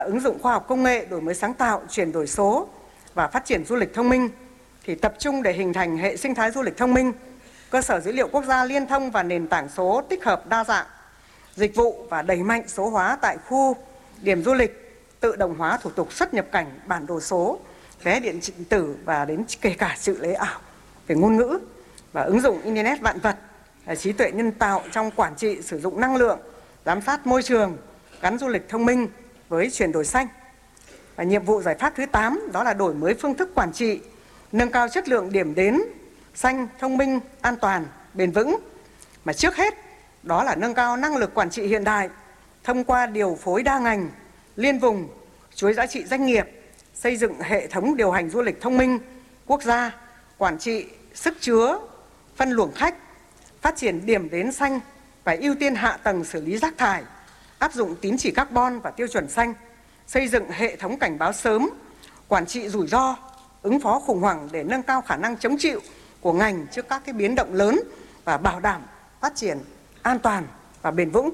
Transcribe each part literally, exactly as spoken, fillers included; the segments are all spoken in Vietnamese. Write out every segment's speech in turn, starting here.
Ứng dụng khoa học công nghệ, đổi mới sáng tạo, chuyển đổi số và phát triển du lịch thông minh thì tập trung để hình thành hệ sinh thái du lịch thông minh, cơ sở dữ liệu quốc gia liên thông và nền tảng số tích hợp đa dạng dịch vụ và đẩy mạnh số hóa tại khu điểm du lịch, tự động hóa thủ tục xuất nhập cảnh, bản đồ số, vé điện tử và đến kể cả sự lấy ảo về ngôn ngữ và ứng dụng Internet vạn vật, trí tuệ nhân tạo trong quản trị sử dụng năng lượng, giám sát môi trường, gắn du lịch thông minh với chuyển đổi xanh. Và nhiệm vụ giải pháp thứ tám đó là đổi mới phương thức quản trị, nâng cao chất lượng điểm đến xanh, thông minh, an toàn, bền vững. Mà trước hết đó là nâng cao năng lực quản trị hiện đại thông qua điều phối đa ngành, liên vùng, chuỗi giá trị doanh nghiệp, xây dựng hệ thống điều hành du lịch thông minh quốc gia, quản trị sức chứa, phân luồng khách, phát triển điểm đến xanh và ưu tiên hạ tầng xử lý rác thải, áp dụng tín chỉ carbon và tiêu chuẩn xanh, xây dựng hệ thống cảnh báo sớm, quản trị rủi ro, ứng phó khủng hoảng để nâng cao khả năng chống chịu của ngành trước các cái biến động lớn và bảo đảm phát triển an toàn và bền vững.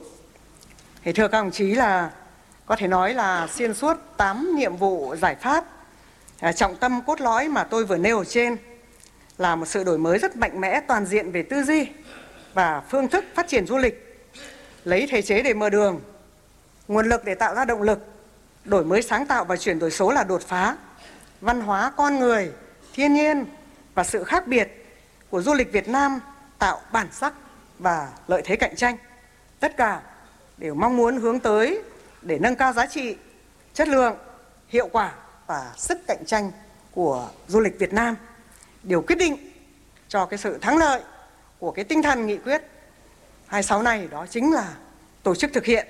Thì thưa các đồng chí là có thể nói là xuyên suốt tám nhiệm vụ giải pháp, trọng tâm cốt lõi mà tôi vừa nêu ở trên là một sự đổi mới rất mạnh mẽ toàn diện về tư duy và phương thức phát triển du lịch, lấy thể chế để mở đường, nguồn lực để tạo ra động lực, đổi mới sáng tạo và chuyển đổi số là đột phá, văn hóa con người, thiên nhiên và sự khác biệt của du lịch Việt Nam tạo bản sắc và lợi thế cạnh tranh. Tất cả đều mong muốn hướng tới để nâng cao giá trị, chất lượng, hiệu quả và sức cạnh tranh của du lịch Việt Nam. Điều quyết định cho cái sự thắng lợi của cái tinh thần nghị quyết hai mươi sáu này đó chính là tổ chức thực hiện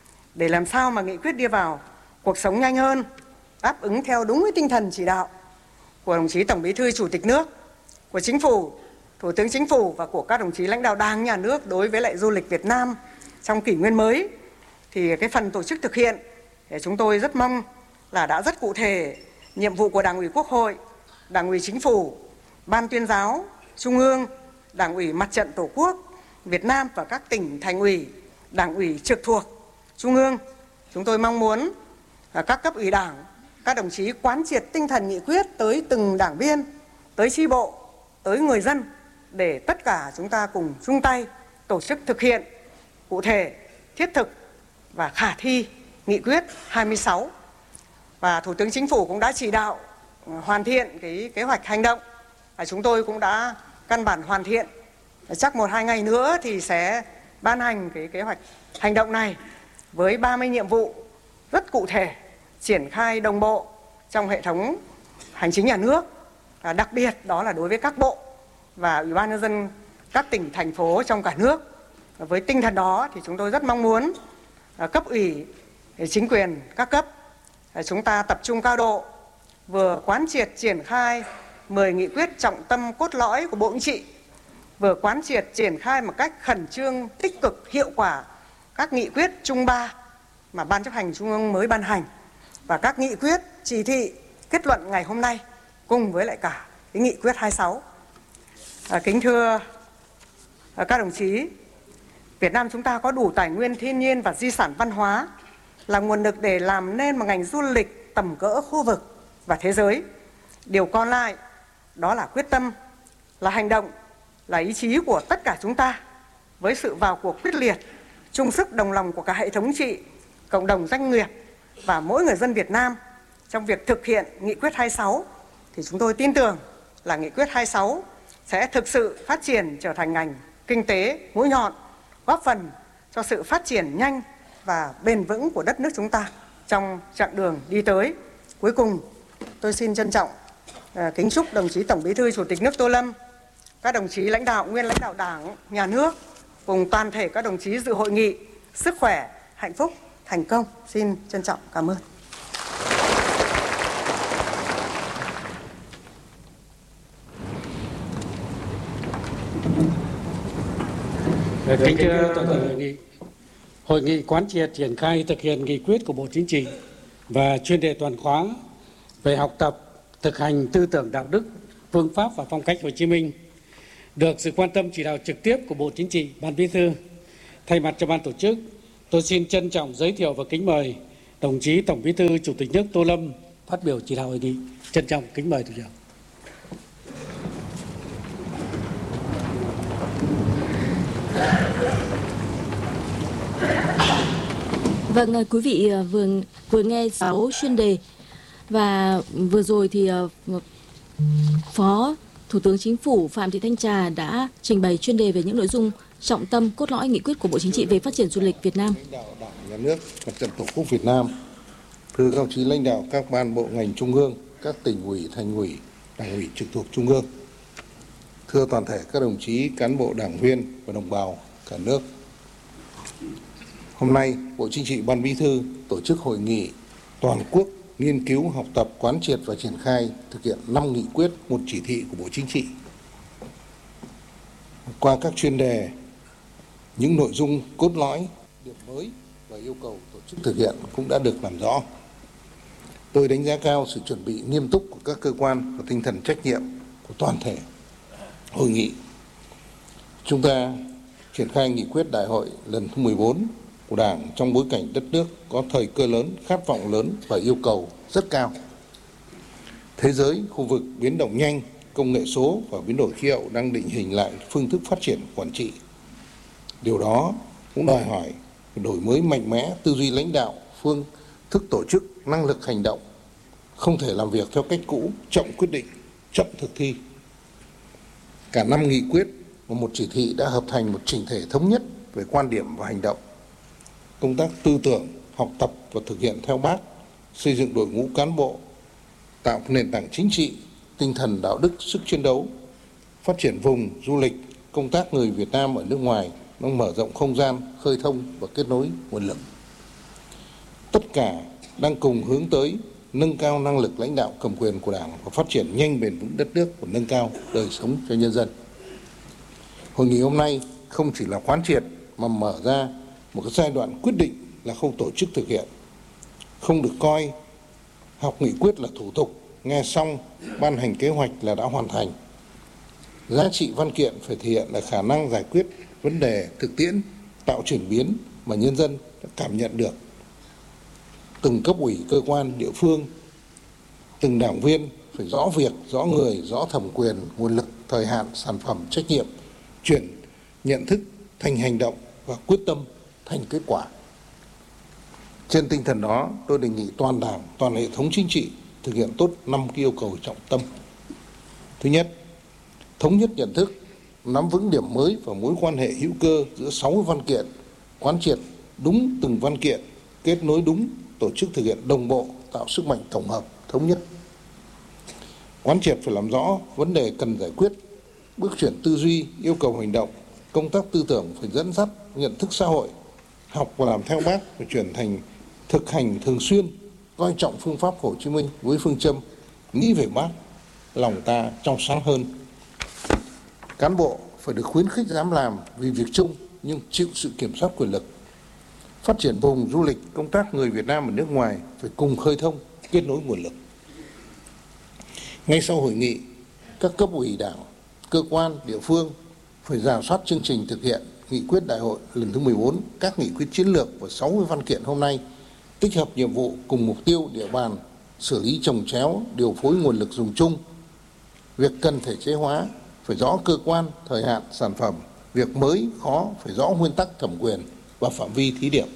để làm sao mà nghị quyết đi vào cuộc sống nhanh hơn, đáp ứng theo đúng cái tinh thần chỉ đạo của đồng chí Tổng Bí thư Chủ tịch nước, của Chính phủ, Thủ tướng Chính phủ và của các đồng chí lãnh đạo Đảng, Nhà nước đối với lại du lịch Việt Nam trong kỷ nguyên mới. Thì cái phần tổ chức thực hiện thì chúng tôi rất mong là đã rất cụ thể, nhiệm vụ của Đảng ủy Quốc hội, Đảng ủy Chính phủ, Ban Tuyên giáo Trung ương, Đảng ủy Mặt trận Tổ quốc Việt Nam và các tỉnh thành ủy, Đảng ủy trực thuộc Trung ương. Chúng tôi mong muốn các cấp ủy Đảng, các đồng chí quán triệt tinh thần nghị quyết tới từng đảng viên, tới chi bộ, tới người dân để tất cả chúng ta cùng chung tay tổ chức thực hiện cụ thể, thiết thực và khả thi nghị quyết hai mươi sáu. Và Thủ tướng Chính phủ cũng đã chỉ đạo hoàn thiện cái kế hoạch hành động và chúng tôi cũng đã căn bản hoàn thiện. Chắc một hai ngày nữa thì sẽ ban hành cái kế hoạch hành động này với ba mươi nhiệm vụ rất cụ thể, triển khai đồng bộ trong hệ thống hành chính nhà nước, à, đặc biệt đó là đối với các bộ và Ủy ban nhân dân các tỉnh, thành phố trong cả nước. Với tinh thần đó thì chúng tôi rất mong muốn à, cấp ủy, chính quyền các cấp à, chúng ta tập trung cao độ vừa quán triệt triển khai mười nghị quyết trọng tâm cốt lõi của Bộ Chính trị, vừa quán triệt triển khai một cách khẩn trương, tích cực, hiệu quả các nghị quyết Trung ba mà Ban chấp hành Trung ương mới ban hành và các nghị quyết, chỉ thị, kết luận ngày hôm nay cùng với lại cả cái nghị quyết hai mươi sáu. À, kính thưa à, các đồng chí, Việt Nam chúng ta có đủ tài nguyên thiên nhiên và di sản văn hóa là nguồn lực để làm nên một ngành du lịch tầm cỡ khu vực và thế giới. Điều còn lại đó là quyết tâm, là hành động, là ý chí của tất cả chúng ta với sự vào cuộc quyết liệt, chung sức đồng lòng của cả hệ thống chính trị, cộng đồng doanh nghiệp và mỗi người dân Việt Nam trong việc thực hiện nghị quyết hai mươi sáu thì chúng tôi tin tưởng là nghị quyết hai mươi sáu sẽ thực sự phát triển trở thành ngành kinh tế mũi nhọn, góp phần cho sự phát triển nhanh và bền vững của đất nước chúng ta trong chặng đường đi tới. Cuối cùng, tôi xin trân trọng uh, kính chúc đồng chí Tổng Bí thư Chủ tịch nước Tô Lâm, các đồng chí lãnh đạo, nguyên lãnh đạo Đảng, Nhà nước cùng toàn thể các đồng chí dự hội nghị sức khỏe, hạnh phúc, thành công. Xin trân trọng cảm ơn. Kính thưa toàn thể hội nghị, hội nghị quán triệt triển khai thực hiện nghị quyết của Bộ Chính trị và chuyên đề toàn khóa về học tập, thực hành tư tưởng đạo đức, phương pháp và phong cách Hồ Chí Minh được sự quan tâm chỉ đạo trực tiếp của Bộ Chính trị, Ban Bí thư. Thay mặt cho ban tổ chức, tôi xin trân trọng giới thiệu và kính mời đồng chí Tổng Bí thư Chủ tịch nước Tô Lâm phát biểu chỉ đạo hội nghị. Trân trọng kính mời thủ trưởng. Vâng, quý vị vừa vừa nghe sáu chuyên đề và vừa rồi thì Phó Thủ tướng Chính phủ Phạm Thị Thanh Trà đã trình bày chuyên đề về những nội dung trọng tâm cốt lõi nghị quyết của Bộ Chính trị về phát triển du lịch Việt Nam. Lãnh đạo Đảng, Nhà nước, Mặt trận Tổ quốc Việt Nam, thưa các đồng chí lãnh đạo các ban bộ ngành trung ương, các tỉnh ủy, thành ủy, đảng ủy trực thuộc trung ương, thưa toàn thể các đồng chí cán bộ đảng viên và đồng bào cả nước. Hôm nay, Bộ Chính trị Ban Bí thư tổ chức hội nghị toàn quốc nghiên cứu, học tập, quán triệt và triển khai thực hiện năm nghị quyết, một chỉ thị của Bộ Chính trị. Qua các chuyên đề, những nội dung cốt lõi, điểm mới và yêu cầu tổ chức thực hiện cũng đã được làm rõ. Tôi đánh giá cao sự chuẩn bị nghiêm túc của các cơ quan và tinh thần trách nhiệm của toàn thể hội nghị. Chúng ta triển khai nghị quyết đại hội lần thứ mười bốn của Đảng trong bối cảnh đất nước có thời cơ lớn, khát vọng lớn và yêu cầu rất cao. Thế giới, khu vực biến động nhanh, công nghệ số và biến đổi khí hậu đang định hình lại phương thức phát triển quản trị. Điều đó cũng đòi hỏi đổi mới mạnh mẽ tư duy lãnh đạo, phương thức tổ chức, năng lực hành động. Không thể làm việc theo cách cũ, chậm quyết định, chậm thực thi. Cả năm nghị quyết và một chỉ thị đã hợp thành một chỉnh thể thống nhất về quan điểm và hành động. Công tác tư tưởng, học tập và thực hiện theo Bác, xây dựng đội ngũ cán bộ, tạo nền tảng chính trị, tinh thần đạo đức, sức chiến đấu, phát triển vùng, du lịch, công tác người Việt Nam ở nước ngoài, nó mở rộng không gian, khơi thông và kết nối nguồn lực. Tất cả đang cùng hướng tới nâng cao năng lực lãnh đạo cầm quyền của Đảng và phát triển nhanh bền vững đất nước và nâng cao đời sống cho nhân dân. Hội nghị hôm nay không chỉ là quán triệt mà mở ra một cái giai đoạn quyết định là khâu tổ chức thực hiện. Không được coi học nghị quyết là thủ tục, nghe xong ban hành kế hoạch là đã hoàn thành. Giá trị văn kiện phải thể hiện là khả năng giải quyết vấn đề thực tiễn, tạo chuyển biến mà nhân dân đã cảm nhận được. Từng cấp ủy, cơ quan, địa phương, từng đảng viên phải rõ việc, rõ người, rõ thẩm quyền, nguồn lực, thời hạn, sản phẩm, trách nhiệm, chuyển nhận thức thành hành động và quyết tâm thành kết quả. Trên tinh thần đó, tôi đề nghị toàn Đảng, toàn hệ thống chính trị thực hiện tốt năm yêu cầu trọng tâm. Thứ nhất, thống nhất nhận thức, nắm vững điểm mới và mối quan hệ hữu cơ giữa sáu văn kiện, quán triệt đúng từng văn kiện, kết nối đúng, tổ chức thực hiện đồng bộ, tạo sức mạnh tổng hợp, thống nhất. Quán triệt phải làm rõ vấn đề cần giải quyết, bước chuyển tư duy, yêu cầu hành động, công tác tư tưởng phải dẫn dắt nhận thức xã hội, học và làm theo Bác phải chuyển thành thực hành thường xuyên, coi trọng phương pháp Hồ Chí Minh với phương châm nghĩ về Bác, lòng ta trong sáng hơn. Cán bộ phải được khuyến khích dám làm vì việc chung nhưng chịu sự kiểm soát quyền lực. Phát triển vùng du lịch, công tác người Việt Nam ở nước ngoài phải cùng khơi thông, kết nối nguồn lực. Ngay sau hội nghị, các cấp ủy Đảng, cơ quan, địa phương phải rà soát chương trình thực hiện nghị quyết đại hội lần thứ mười bốn, các nghị quyết chiến lược và sáu mươi văn kiện hôm nay, tích hợp nhiệm vụ cùng mục tiêu địa bàn, xử lý chồng chéo, điều phối nguồn lực dùng chung. Việc cần thể chế hóa phải rõ cơ quan, thời hạn, sản phẩm. Việc mới, khó phải rõ nguyên tắc thẩm quyền và phạm vi thí điểm.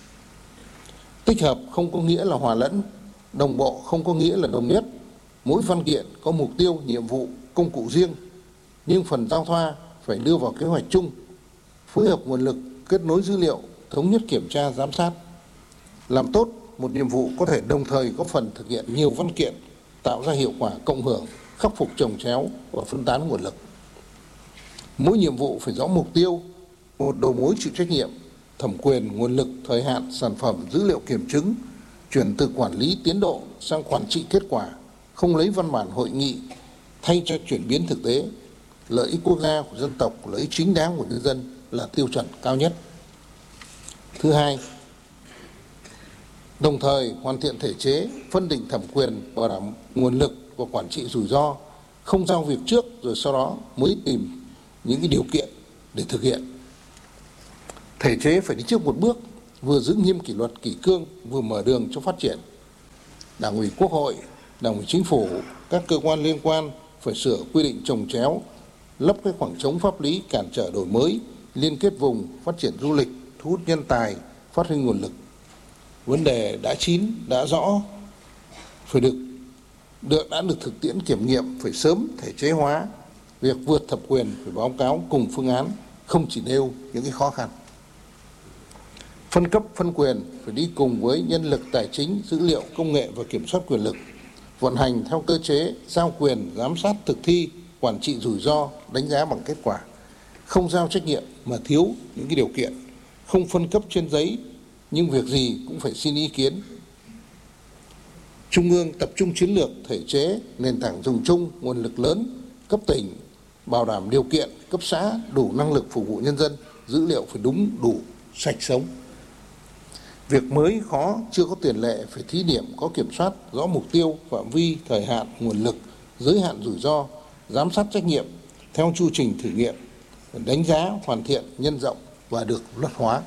Tích hợp không có nghĩa là hòa lẫn, đồng bộ không có nghĩa là đồng nhất. Mỗi văn kiện có mục tiêu, nhiệm vụ, công cụ riêng, nhưng phần giao thoa phải đưa vào kế hoạch chung, phối hợp nguồn lực, kết nối dữ liệu, thống nhất kiểm tra, giám sát. Làm tốt một nhiệm vụ có thể đồng thời có phần thực hiện nhiều văn kiện, tạo ra hiệu quả cộng hưởng, khắc phục chồng chéo và phân tán nguồn lực. Mỗi nhiệm vụ phải rõ mục tiêu, một đầu mối chịu trách nhiệm, thẩm quyền, nguồn lực, thời hạn, sản phẩm, dữ liệu kiểm chứng, chuyển từ quản lý tiến độ sang quản trị kết quả, không lấy văn bản hội nghị thay cho chuyển biến thực tế. Lợi ích quốc gia của dân tộc, lợi ích chính đáng của nhân dân là tiêu chuẩn cao nhất. Thứ hai, đồng thời hoàn thiện thể chế, phân định thẩm quyền, bảo đảm nguồn lực và quản trị rủi ro, không giao việc trước rồi sau đó mới tìm những cái điều kiện để thực hiện. Thể chế phải đi trước một bước, vừa giữ nghiêm kỷ luật kỷ cương, vừa mở đường cho phát triển. Đảng ủy Quốc hội, Đảng ủy Chính phủ, các cơ quan liên quan phải sửa quy định chồng chéo, lấp cái khoảng trống pháp lý cản trở đổi mới, liên kết vùng, phát triển du lịch, thu hút nhân tài, phát huy nguồn lực. Vấn đề đã chín, đã rõ, phải được, được đã được thực tiễn kiểm nghiệm, phải sớm thể chế hóa. Việc vượt thẩm quyền phải báo cáo cùng phương án, không chỉ nêu những cái khó khăn. Phân cấp, phân quyền phải đi cùng với nhân lực, tài chính, dữ liệu, công nghệ và kiểm soát quyền lực. Vận hành theo cơ chế, giao quyền, giám sát thực thi, quản trị rủi ro, đánh giá bằng kết quả. Không giao trách nhiệm mà thiếu những cái điều kiện. Không phân cấp trên giấy, nhưng việc gì cũng phải xin ý kiến. Trung ương tập trung chiến lược, thể chế, nền tảng dùng chung, nguồn lực lớn, cấp tỉnh, bảo đảm điều kiện, cấp xã đủ năng lực phục vụ nhân dân, dữ liệu phải đúng, đủ, sạch sống. Việc mới khó, chưa có tiền lệ phải thí điểm có kiểm soát, rõ mục tiêu, phạm vi, thời hạn, nguồn lực, giới hạn rủi ro, giám sát trách nhiệm theo chu trình thử nghiệm, đánh giá, hoàn thiện, nhân rộng và được luật hóa.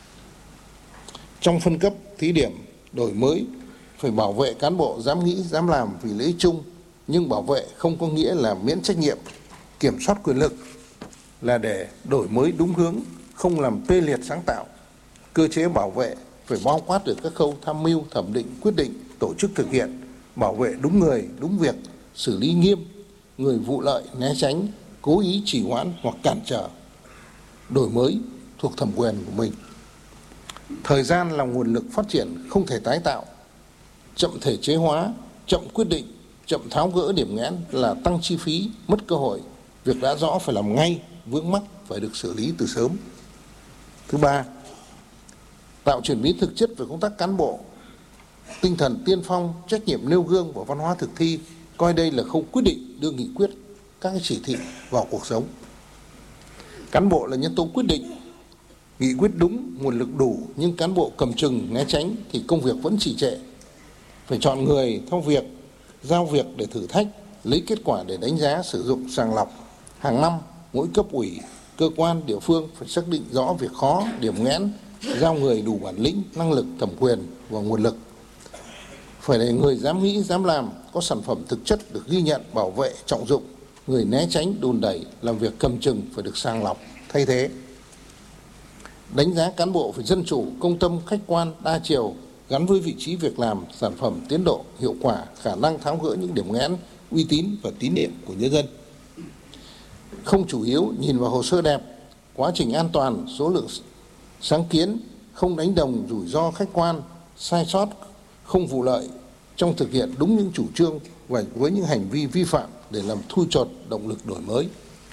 Trong phân cấp, thí điểm, đổi mới phải bảo vệ cán bộ dám nghĩ, dám làm vì lợi ích chung, nhưng bảo vệ không có nghĩa là miễn trách nhiệm. Kiểm soát quyền lực là để đổi mới đúng hướng, không làm tê liệt sáng tạo. Cơ chế bảo vệ phải bao quát được các khâu tham mưu, thẩm định, quyết định, tổ chức thực hiện, bảo vệ đúng người, đúng việc, xử lý nghiêm người vụ lợi, né tránh, cố ý trì hoãn hoặc cản trở đổi mới thuộc thẩm quyền của mình. Thời gian là nguồn lực phát triển không thể tái tạo. Chậm thể chế hóa, chậm quyết định, chậm tháo gỡ điểm nghẽn là tăng chi phí, mất cơ hội. Việc đã rõ phải làm ngay, vướng mắc phải được xử lý từ sớm. Thứ ba, tạo chuyển biến thực chất về công tác cán bộ, tinh thần tiên phong, trách nhiệm nêu gương và văn hóa thực thi, coi đây là khâu quyết định đưa nghị quyết, các chỉ thị vào cuộc sống. Cán bộ là nhân tố quyết định, nghị quyết đúng, nguồn lực đủ, nhưng cán bộ cầm chừng, né tránh thì công việc vẫn trì trệ. Phải chọn người theo việc, giao việc để thử thách, lấy kết quả để đánh giá, sử dụng, sàng lọc. Hàng năm, mỗi cấp ủy, cơ quan, địa phương phải xác định rõ việc khó, điểm nghẽn, giao người đủ bản lĩnh, năng lực, thẩm quyền và nguồn lực. Phải để người dám nghĩ, dám làm, có sản phẩm thực chất được ghi nhận, bảo vệ, trọng dụng. Người né tránh, đùn đẩy, làm việc cầm chừng phải được sàng lọc, thay thế. Đánh giá cán bộ phải dân chủ, công tâm, khách quan, đa chiều, gắn với vị trí việc làm, sản phẩm, tiến độ, hiệu quả, khả năng tháo gỡ những điểm nghẽn, uy tín và tín nhiệm của nhân dân. Không chủ yếu nhìn vào hồ sơ đẹp, quá trình an toàn, số lượng sáng kiến, không đánh đồng rủi ro khách quan, sai sót, không vụ lợi trong thực hiện đúng những chủ trương và với những hành vi vi phạm để làm thui chột động lực đổi mới.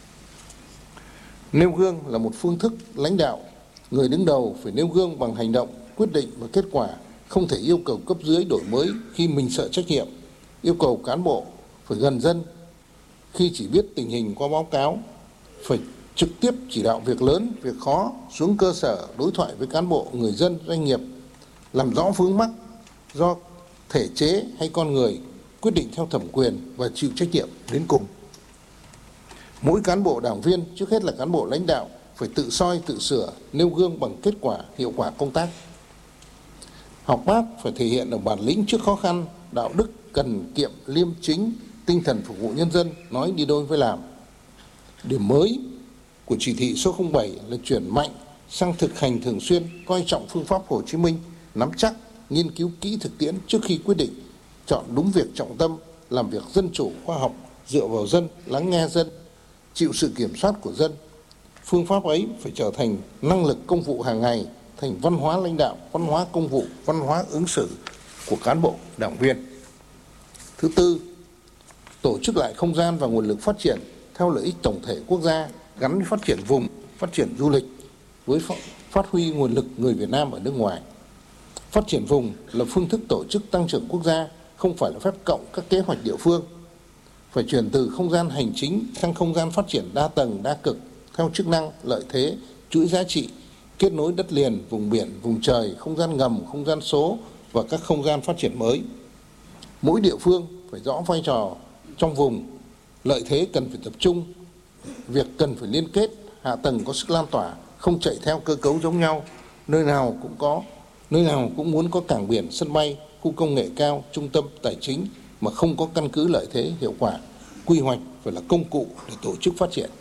Nêu gương là một phương thức lãnh đạo. Người đứng đầu phải nêu gương bằng hành động, quyết định và kết quả, không thể yêu cầu cấp dưới đổi mới khi mình sợ trách nhiệm. Yêu cầu cán bộ phải gần dân khi chỉ biết tình hình qua báo cáo, phải trực tiếp chỉ đạo việc lớn, việc khó, xuống cơ sở đối thoại với cán bộ, người dân, doanh nghiệp, làm rõ vướng mắc do thể chế hay con người, quyết định theo thẩm quyền và chịu trách nhiệm đến cùng. Mỗi cán bộ đảng viên, trước hết là cán bộ lãnh đạo, phải tự soi, tự sửa, nêu gương bằng kết quả, hiệu quả công tác. Học Bác phải thể hiện được bản lĩnh trước khó khăn, đạo đức, cần kiệm, liêm chính, tinh thần phục vụ nhân dân, nói đi đôi với làm. Điểm mới của chỉ thị số không bảy là chuyển mạnh sang thực hành thường xuyên, coi trọng phương pháp Hồ Chí Minh, nắm chắc, nghiên cứu kỹ thực tiễn trước khi quyết định, chọn đúng việc trọng tâm, làm việc dân chủ, khoa học, dựa vào dân, lắng nghe dân, chịu sự kiểm soát của dân. Phương pháp ấy phải trở thành năng lực công vụ hàng ngày, thành văn hóa lãnh đạo, văn hóa công vụ, văn hóa ứng xử của cán bộ, đảng viên. Thứ tư, tổ chức lại không gian và nguồn lực phát triển theo lợi ích tổng thể quốc gia, gắn với phát triển vùng, phát triển du lịch với phát huy nguồn lực người Việt Nam ở nước ngoài. Phát triển vùng là phương thức tổ chức tăng trưởng quốc gia, không phải là phép cộng các kế hoạch địa phương. Phải chuyển từ không gian hành chính sang không gian phát triển đa tầng, đa cực, theo chức năng, lợi thế, chuỗi giá trị, kết nối đất liền, vùng biển, vùng trời, không gian ngầm, không gian số và các không gian phát triển mới. Mỗi địa phương phải rõ vai trò trong vùng, lợi thế cần phải tập trung, việc cần phải liên kết, hạ tầng có sức lan tỏa, không chạy theo cơ cấu giống nhau, nơi nào cũng có, nơi nào cũng muốn có cảng biển, sân bay, khu công nghệ cao, trung tâm tài chính mà không có căn cứ lợi thế hiệu quả. Quy hoạch phải là công cụ để tổ chức phát triển.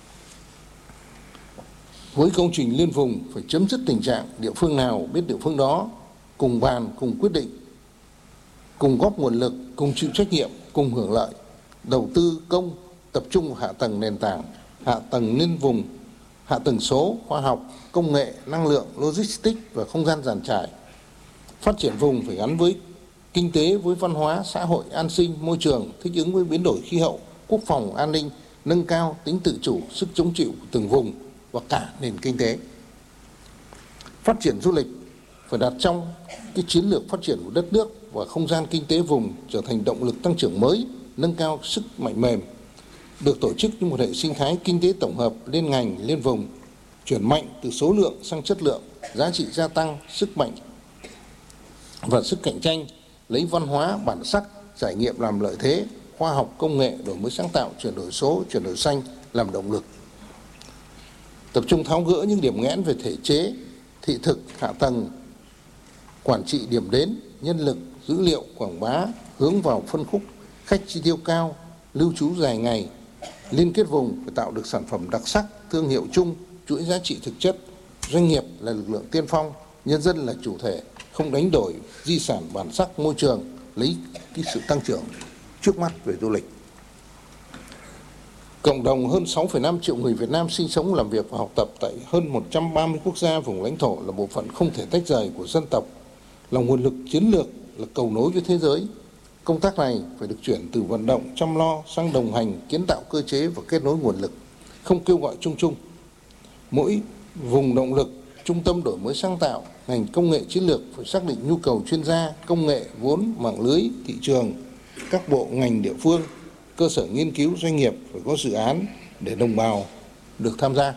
Với công trình liên vùng phải chấm dứt tình trạng địa phương nào biết địa phương đó, cùng bàn, cùng quyết định, cùng góp nguồn lực, cùng chịu trách nhiệm, cùng hưởng lợi. Đầu tư công tập trung vào hạ tầng nền tảng, hạ tầng liên vùng, hạ tầng số, khoa học, công nghệ, năng lượng, logistics và không gian giàn trải. Phát triển vùng phải gắn với kinh tế, với văn hóa, xã hội, an sinh, môi trường, thích ứng với biến đổi khí hậu, quốc phòng, an ninh, nâng cao tính tự chủ, sức chống chịu của từng vùng và cả nền kinh tế. Phát triển du lịch phải đặt trong cái chiến lược phát triển của đất nước và không gian kinh tế vùng trở thành động lực tăng trưởng mới, nâng cao sức mạnh mềm, được tổ chức như một hệ sinh thái kinh tế tổng hợp liên ngành, liên vùng, chuyển mạnh từ số lượng sang chất lượng, giá trị gia tăng, sức mạnh và sức cạnh tranh, lấy văn hóa, bản sắc, trải nghiệm làm lợi thế, khoa học, công nghệ, đổi mới sáng tạo, chuyển đổi số, chuyển đổi xanh làm động lực. Tập trung tháo gỡ những điểm nghẽn về thể chế, thị thực, hạ tầng, quản trị điểm đến, nhân lực, dữ liệu, quảng bá, hướng vào phân khúc khách chi tiêu cao, lưu trú dài ngày, liên kết vùng phải tạo được sản phẩm đặc sắc, thương hiệu chung, chuỗi giá trị thực chất, doanh nghiệp là lực lượng tiên phong, nhân dân là chủ thể, không đánh đổi di sản bản sắc môi trường, lấy cái sự tăng trưởng trước mắt về du lịch. Cộng đồng hơn sáu phẩy năm triệu người Việt Nam sinh sống, làm việc và học tập tại hơn một trăm ba mươi quốc gia vùng lãnh thổ là bộ phận không thể tách rời của dân tộc, là nguồn lực chiến lược, là cầu nối với thế giới. Công tác này phải được chuyển từ vận động chăm lo sang đồng hành, kiến tạo cơ chế và kết nối nguồn lực, không kêu gọi chung chung. Mỗi vùng động lực, trung tâm đổi mới sáng tạo, ngành công nghệ chiến lược phải xác định nhu cầu chuyên gia, công nghệ, vốn, mạng lưới, thị trường, các bộ ngành địa phương, cơ sở nghiên cứu, doanh nghiệp phải có dự án để đồng bào được tham gia.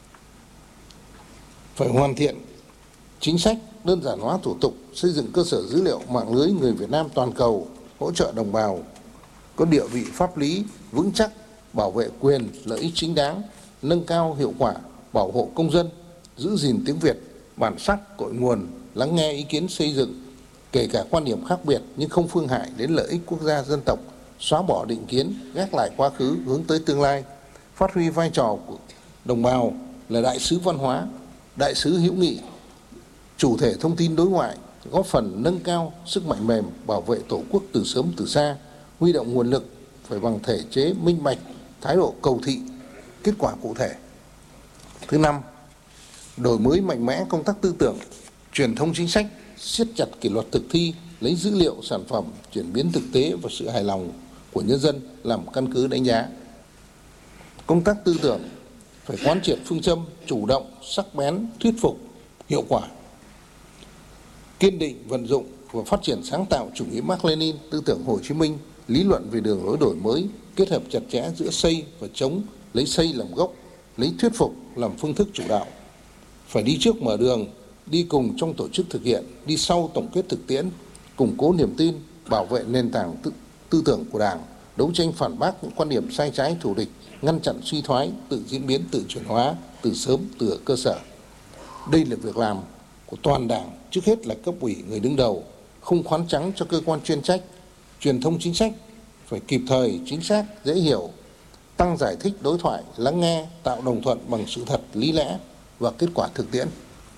Phải hoàn thiện chính sách, đơn giản hóa thủ tục, xây dựng cơ sở dữ liệu mạng lưới người Việt Nam toàn cầu, hỗ trợ đồng bào có địa vị pháp lý vững chắc, bảo vệ quyền, lợi ích chính đáng, nâng cao hiệu quả, bảo hộ công dân, giữ gìn tiếng Việt, bản sắc, cội nguồn, lắng nghe ý kiến xây dựng, kể cả quan điểm khác biệt nhưng không phương hại đến lợi ích quốc gia dân tộc, xóa bỏ định kiến, gác lại quá khứ, hướng tới tương lai, phát huy vai trò của đồng bào là đại sứ văn hóa, đại sứ hữu nghị, chủ thể thông tin đối ngoại, góp phần nâng cao sức mạnh mềm, bảo vệ Tổ quốc từ sớm từ xa, huy động nguồn lực phải bằng thể chế minh bạch, thái độ cầu thị, kết quả cụ thể. Thứ năm, đổi mới mạnh mẽ công tác tư tưởng, truyền thông chính sách, siết chặt kỷ luật thực thi, lấy dữ liệu sản phẩm, chuyển biến thực tế và sự hài lòng của nhân dân làm căn cứ đánh giá. Công tác tư tưởng phải quán triệt phương châm chủ động, sắc bén, thuyết phục, hiệu quả. Kiên định vận dụng và phát triển sáng tạo chủ nghĩa Mác Lênin, tư tưởng Hồ Chí Minh, lý luận về đường lối đổi mới, kết hợp chặt chẽ giữa xây và chống, lấy xây làm gốc, lấy thuyết phục làm phương thức chủ đạo. Phải đi trước mở đường, đi cùng trong tổ chức thực hiện, đi sau tổng kết thực tiễn, củng cố niềm tin, bảo vệ nền tảng tư, tư tưởng của Đảng, đấu tranh phản bác những quan điểm sai trái thù địch, ngăn chặn suy thoái, tự diễn biến, tự chuyển hóa từ sớm, từ ở cơ sở. Đây là việc làm của toàn Đảng, trước hết là cấp ủy người đứng đầu, không khoán trắng cho cơ quan chuyên trách. Truyền thông chính sách phải kịp thời, chính xác, dễ hiểu, tăng giải thích đối thoại, lắng nghe, tạo đồng thuận bằng sự thật, lý lẽ và kết quả thực tiễn.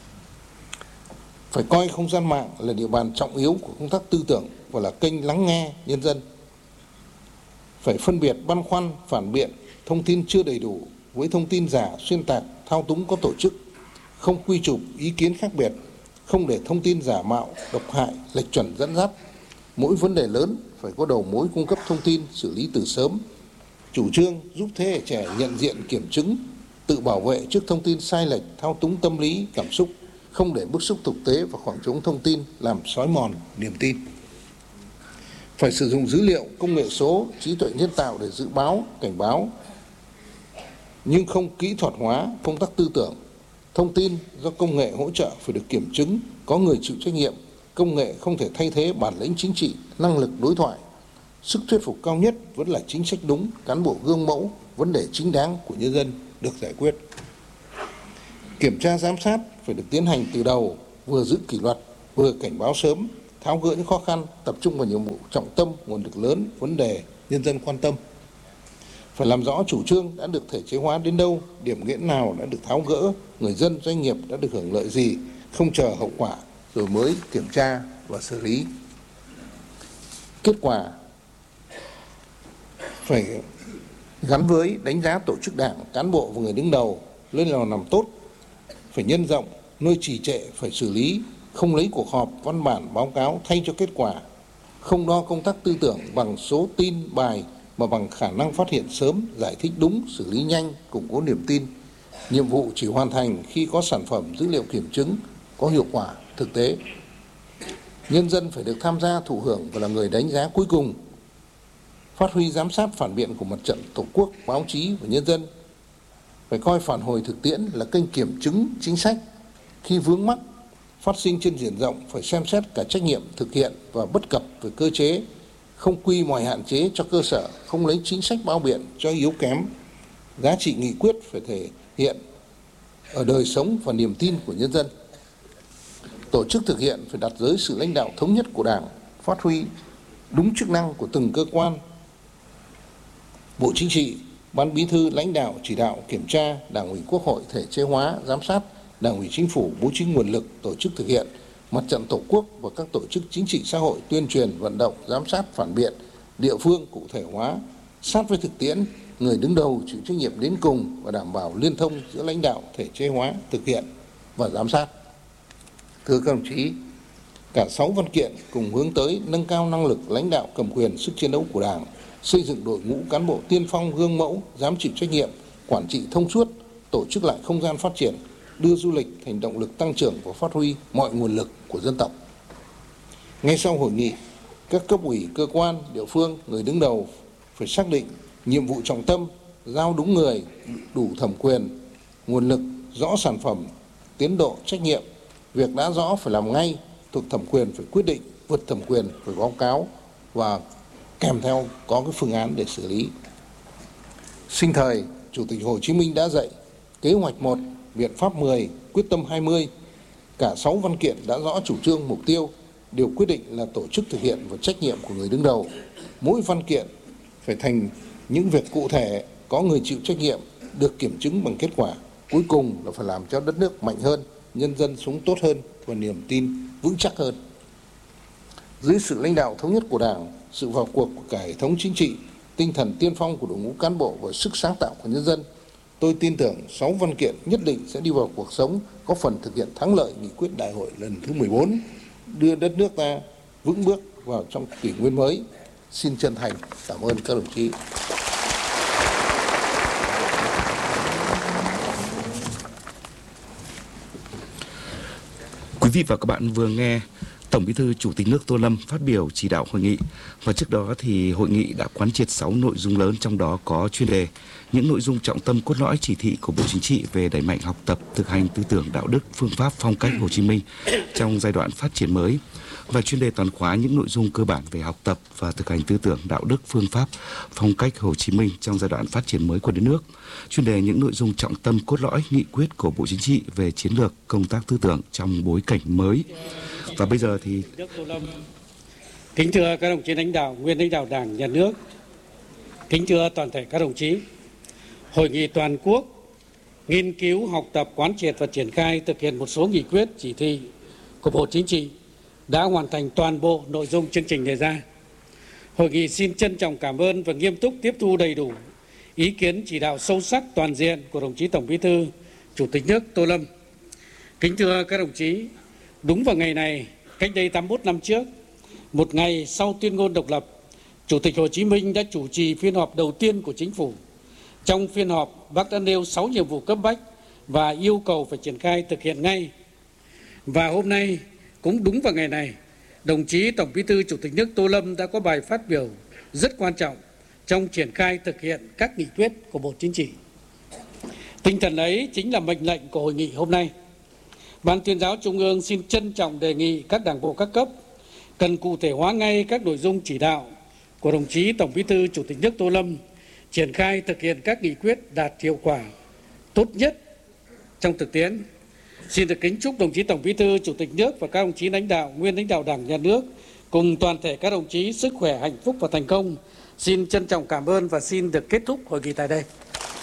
Phải coi không gian mạng là địa bàn trọng yếu của công tác tư tưởng và là kênh lắng nghe nhân dân. Phải phân biệt băn khoăn, phản biện, thông tin chưa đầy đủ với thông tin giả, xuyên tạc, thao túng có tổ chức, không quy chụp ý kiến khác biệt, không để thông tin giả mạo, độc hại, lệch chuẩn dẫn dắt. Mỗi vấn đề lớn phải có đầu mối cung cấp thông tin, xử lý từ sớm. Chủ trương giúp thế hệ trẻ nhận diện, kiểm chứng, tự bảo vệ trước thông tin sai lệch, thao túng tâm lý, cảm xúc, không để bức xúc thực tế và khoảng trống thông tin làm xói mòn niềm tin. Phải sử dụng dữ liệu, công nghệ số, trí tuệ nhân tạo để dự báo, cảnh báo, nhưng không kỹ thuật hóa công tác tư tưởng. Thông tin do công nghệ hỗ trợ phải được kiểm chứng, có người chịu trách nhiệm. Công nghệ không thể thay thế bản lĩnh chính trị, năng lực đối thoại. Sức thuyết phục cao nhất vẫn là chính sách đúng, cán bộ gương mẫu, vấn đề chính đáng của nhân dân được giải quyết. Kiểm tra giám sát phải được tiến hành từ đầu, vừa giữ kỷ luật, vừa cảnh báo sớm, tháo gỡ những khó khăn, tập trung vào nhiệm vụ trọng tâm, nguồn lực lớn, vấn đề nhân dân quan tâm. Phải làm rõ chủ trương đã được thể chế hóa đến đâu, điểm nghẽn nào đã được tháo gỡ, người dân, doanh nghiệp đã được hưởng lợi gì, không chờ hậu quả rồi mới kiểm tra và xử lý. Kết quả phải gắn với đánh giá tổ chức đảng, cán bộ và người đứng đầu, nơi nào làm tốt phải nhân rộng, nơi trì trệ phải xử lý, không lấy cuộc họp, văn bản, báo cáo thay cho kết quả, không đo công tác tư tưởng bằng số tin, bài mà bằng khả năng phát hiện sớm, giải thích đúng, xử lý nhanh, củng cố niềm tin. Nhiệm vụ chỉ hoàn thành khi có sản phẩm dữ liệu kiểm chứng, có hiệu quả thực tế. Nhân dân phải được tham gia thụ hưởng và là người đánh giá cuối cùng. Phát huy giám sát phản biện của mặt trận Tổ quốc, báo chí và nhân dân. Phải coi phản hồi thực tiễn là kênh kiểm chứng chính sách. Khi vướng mắc phát sinh trên diện rộng phải xem xét cả trách nhiệm thực hiện và bất cập về cơ chế, không quy mọi hạn chế cho cơ sở, không lấy chính sách bao biện cho yếu kém. Giá trị nghị quyết phải thể hiện ở đời sống và niềm tin của nhân dân. Tổ chức thực hiện phải đặt dưới sự lãnh đạo thống nhất của Đảng, phát huy đúng chức năng của từng cơ quan. Bộ Chính trị, Ban Bí thư lãnh đạo chỉ đạo kiểm tra, Đảng ủy Quốc hội thể chế hóa, giám sát, Đảng ủy Chính phủ bố trí nguồn lực tổ chức thực hiện, Mặt trận Tổ quốc và các tổ chức chính trị xã hội tuyên truyền, vận động, giám sát, phản biện, địa phương cụ thể hóa, sát với thực tiễn, người đứng đầu chịu trách nhiệm đến cùng và đảm bảo liên thông giữa lãnh đạo, thể chế hóa, thực hiện và giám sát. Thưa các đồng chí, cả sáu văn kiện cùng hướng tới nâng cao năng lực lãnh đạo cầm quyền, sức chiến đấu của Đảng, xây dựng đội ngũ cán bộ tiên phong gương mẫu, dám chịu trách nhiệm, quản trị thông suốt, tổ chức lại không gian phát triển, đưa du lịch thành động lực tăng trưởng và phát huy mọi nguồn lực của dân tộc. Ngay sau hội nghị, các cấp ủy, cơ quan, địa phương, người đứng đầu phải xác định nhiệm vụ trọng tâm, giao đúng người, đủ thẩm quyền, nguồn lực, rõ sản phẩm, tiến độ, trách nhiệm. Việc đã rõ phải làm ngay, thuộc thẩm quyền phải quyết định, vượt thẩm quyền phải báo cáo và kèm theo có cái phương án để xử lý. Sinh thời, Chủ tịch Hồ Chí Minh đã dạy kế hoạch một, biện pháp mười, quyết tâm hai mươi. Cả sáu văn kiện đã rõ chủ trương, mục tiêu, điều quyết định là tổ chức thực hiện và trách nhiệm của người đứng đầu. Mỗi văn kiện phải thành những việc cụ thể, có người chịu trách nhiệm, được kiểm chứng bằng kết quả. Cuối cùng là phải làm cho đất nước mạnh hơn, nhân dân sống tốt hơn và niềm tin vững chắc hơn. Dưới sự lãnh đạo thống nhất của Đảng, sự vào cuộc của cả hệ thống chính trị, tinh thần tiên phong của đội ngũ cán bộ và sức sáng tạo của nhân dân, tôi tin tưởng sáu văn kiện nhất định sẽ đi vào cuộc sống, có phần thực hiện thắng lợi nghị quyết đại hội lần thứ mười bốn, đưa đất nước ta vững bước vào trong kỷ nguyên mới. Xin chân thành cảm ơn các đồng chí. Quý vị và các bạn vừa nghe Tổng Bí thư Chủ tịch nước Tô Lâm phát biểu chỉ đạo hội nghị. Và trước đó thì hội nghị đã quán triệt sáu nội dung lớn, trong đó có chuyên đề những nội dung trọng tâm cốt lõi chỉ thị của Bộ Chính trị về đẩy mạnh học tập, thực hành tư tưởng đạo đức, phương pháp phong cách Hồ Chí Minh trong giai đoạn phát triển mới, và chuyên đề toàn khóa những nội dung cơ bản về học tập và thực hành tư tưởng đạo đức, phương pháp phong cách Hồ Chí Minh trong giai đoạn phát triển mới của đất nước. Chuyên đề những nội dung trọng tâm cốt lõi nghị quyết của Bộ Chính trị về chiến lược công tác tư tưởng trong bối cảnh mới. Và bây giờ thì kính thưa các đồng chí lãnh đạo, nguyên lãnh đạo Đảng, Nhà nước, kính thưa toàn thể các đồng chí, Hội nghị toàn quốc nghiên cứu, học tập, quán triệt và triển khai thực hiện một số nghị quyết, chỉ thị của Bộ Chính trị đã hoàn thành toàn bộ nội dung chương trình đề ra. Hội nghị xin trân trọng cảm ơn và nghiêm túc tiếp thu đầy đủ ý kiến chỉ đạo sâu sắc toàn diện của đồng chí Tổng Bí thư Chủ tịch nước Tô Lâm. Kính thưa các đồng chí, đúng vào ngày này, cách đây tám mươi mốt năm trước, một ngày sau tuyên ngôn độc lập, Chủ tịch Hồ Chí Minh đã chủ trì phiên họp đầu tiên của Chính phủ. Trong phiên họp, Bác đã nêu sáu nhiệm vụ cấp bách và yêu cầu phải triển khai thực hiện ngay. Và hôm nay, cũng đúng vào ngày này, đồng chí Tổng Bí thư Chủ tịch nước Tô Lâm đã có bài phát biểu rất quan trọng trong triển khai thực hiện các nghị quyết của Bộ Chính trị. Tinh thần ấy chính là mệnh lệnh của hội nghị hôm nay. Ban Tuyên giáo Trung ương xin trân trọng đề nghị các đảng bộ các cấp cần cụ thể hóa ngay các nội dung chỉ đạo của đồng chí Tổng Bí thư Chủ tịch nước Tô Lâm, triển khai thực hiện các nghị quyết đạt hiệu quả tốt nhất trong thực tiễn. Xin được kính chúc đồng chí Tổng Bí thư, Chủ tịch nước và các đồng chí lãnh đạo, nguyên lãnh đạo Đảng, Nhà nước cùng toàn thể các đồng chí sức khỏe, hạnh phúc và thành công. Xin trân trọng cảm ơn và xin được kết thúc hội nghị tại đây.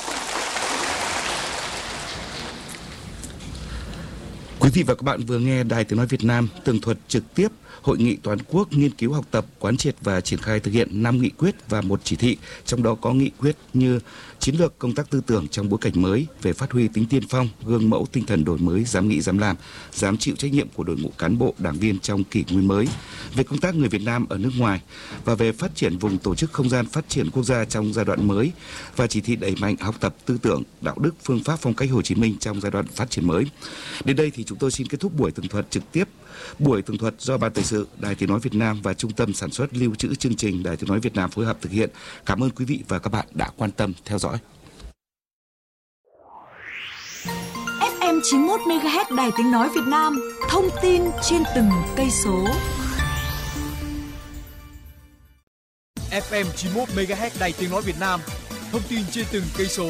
Quý vị và các bạn vừa nghe Đài Tiếng nói Việt Nam tường thuật trực tiếp Hội nghị toàn quốc nghiên cứu học tập, quán triệt và triển khai thực hiện năm nghị quyết và một chỉ thị, trong đó có nghị quyết như chiến lược công tác tư tưởng trong bối cảnh mới về phát huy tính tiên phong, gương mẫu tinh thần đổi mới, dám nghĩ dám làm, dám chịu trách nhiệm của đội ngũ cán bộ, đảng viên trong kỷ nguyên mới, về công tác người Việt Nam ở nước ngoài và về phát triển vùng tổ chức không gian phát triển quốc gia trong giai đoạn mới, và chỉ thị đẩy mạnh học tập tư tưởng, đạo đức, phương pháp phong cách Hồ Chí Minh trong giai đoạn phát triển mới. Đến đây thì chúng tôi xin kết thúc buổi tường thuật trực tiếp. Buổi tường thuật do Ban Thời sự Đài Tiếng nói Việt Nam và Trung tâm Sản xuất Lưu trữ chương trình Đài Tiếng nói Việt Nam phối hợp thực hiện. Cảm ơn quý vị và các bạn đã quan tâm theo dõi. ép em chín mươi mốt mê ga héc Đài Tiếng nói Việt Nam, thông tin trên từng cây số. ép em chín mươi mốt mê ga héc Đài Tiếng nói Việt Nam, thông tin trên từng cây số.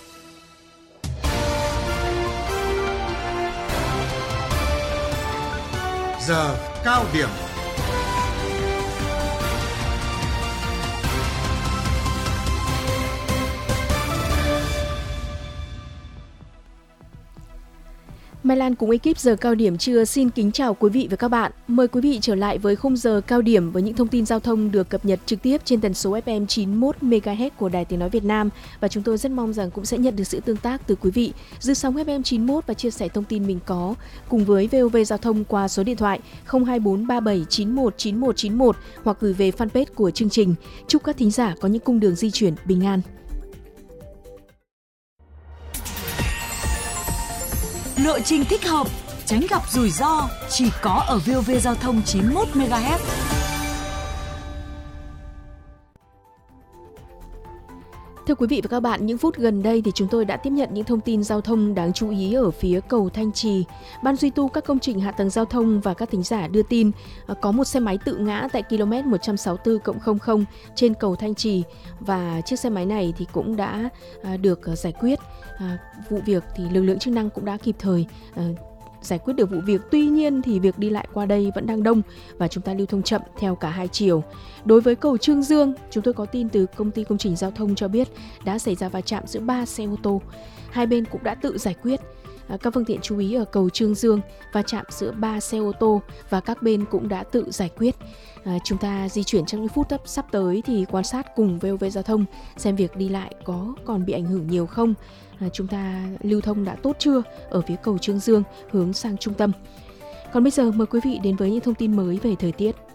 Giờ cao điểm. Mai Lan cùng ekip giờ cao điểm trưa xin kính chào quý vị và các bạn. Mời quý vị trở lại với khung giờ cao điểm với những thông tin giao thông được cập nhật trực tiếp trên tần số ép em chín mươi mốt mê ga héc của Đài Tiếng nói Việt Nam, và chúng tôi rất mong rằng cũng sẽ nhận được sự tương tác từ quý vị giữ sóng ép em chín mươi mốt và chia sẻ thông tin mình có cùng với vê o vê Giao thông qua số điện thoại không hai bốn ba bảy chín một chín một chín một hoặc gửi về fanpage của chương trình. Chúc các thính giả có những cung đường di chuyển bình an. Lộ trình thích hợp, tránh gặp rủi ro chỉ có ở vê o vê Giao thông chín mươi mốt mê ga héc. Thưa quý vị và các bạn, những phút gần đây thì chúng tôi đã tiếp nhận những thông tin giao thông đáng chú ý ở phía cầu Thanh Trì. Ban duy tu các công trình hạ tầng giao thông và các thính giả đưa tin có một xe máy tự ngã tại ki lô mét một trăm sáu mươi tư cộng không không trên cầu Thanh Trì, và chiếc xe máy này thì cũng đã được giải quyết. Vụ việc thì lực lượng chức năng cũng đã kịp thời giải quyết được vụ việc. Tuy nhiên thì việc đi lại qua đây vẫn đang đông và chúng ta lưu thông chậm theo cả hai chiều. Đối với cầu Trương Dương, chúng tôi có tin từ công ty công trình giao thông cho biết đã xảy ra va chạm giữa ba xe ô tô. Hai bên cũng đã tự giải quyết. Các phương tiện chú ý ở cầu Trương Dương, va chạm giữa ba xe ô tô và các bên cũng đã tự giải quyết. À, chúng ta di chuyển trong những phút sắp tới thì quan sát cùng vê o vê Giao thông xem việc đi lại có còn bị ảnh hưởng nhiều không. À, chúng ta lưu thông đã tốt chưa ở phía cầu Trương Dương hướng sang trung tâm. Còn bây giờ mời quý vị đến với những thông tin mới về thời tiết.